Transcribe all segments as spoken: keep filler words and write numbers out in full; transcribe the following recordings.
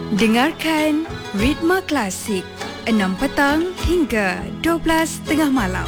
Dengarkan Ritma Klasik enam petang hingga dua belas tengah malam.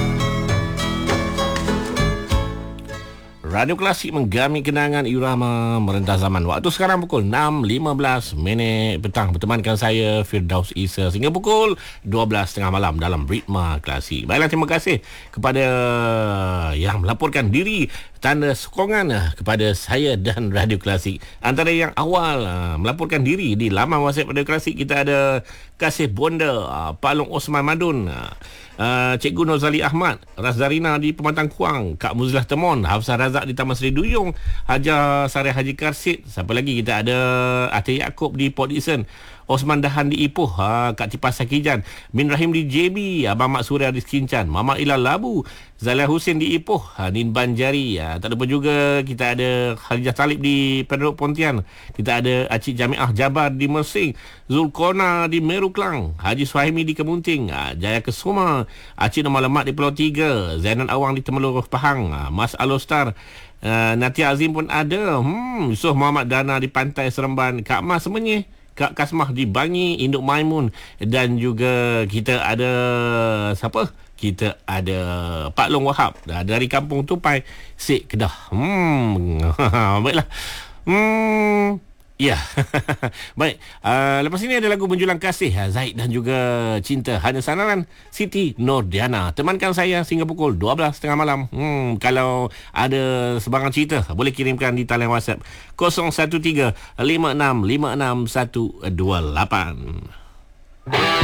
Radio Klasik menggami kenangan irama merentas zaman. Waktu sekarang pukul enam lima belas minit petang. Bertemankan saya Firdaus Isa sehingga pukul dua belas tengah malam dalam Ritma Klasik. Baiklah, terima kasih kepada yang melaporkan diri tanda sokongan kepada saya dan Radio Klasik. Antara yang awal melaporkan diri di laman WhatsApp Radio Klasik, kita ada Kasih Bonda, Pak Long Osman Madun, Uh, Cikgu Nozali Ahmad, Razdarina di Pematang Kuang, Kak Muzlah Temon, Hafsah Razak di Taman Seri Duyung, Hajar Sarih Haji Karsid. Siapa lagi? Kita ada Atik Yaakob di Port Dickson, Osman Dahan di Ipoh, ha, Kak Tipas Sakijan, Min Rahim di J B, Abang Mak Surya di Skincan, Mama Ilal Labu, Zalia Husin di Ipoh, ha, Nin Banjari, ha. Tak lupa juga kita ada Khalijah Talib di Penduduk Pontian, kita ada Acik Jamiah Jabar di Mersing, Zulkona di Meru Klang, Haji Suhaimi di Kemunting, ha, Jaya Kesuma, Acik Nombor Lemak di Pulau Tiga, Zainal Awang di Temelur Pahang, ha, Mas Alostar, uh, Natia Azim pun ada, hmm, Yusof Muhammad Dana di Pantai Seremban, Kak Mas Menyih, Kak Kasmah di Bangi, Induk Maimun, dan juga kita ada siapa? Kita ada Pak Long Wahab dari Kampung Tupai, Sik Kedah. Hmm. Baiklah. Hmm. Ya. Baik. Uh, lepas ini ada lagu Menjulang Kasih, Zaid dan juga Cinta Hanya Sanaran, Siti Nordiana. Temankan saya sehingga pukul dua belas tengah malam. Hmm, kalau ada sebarang cerita, boleh kirimkan di talian WhatsApp kosong satu tiga lima enam lima enam satu dua lapan.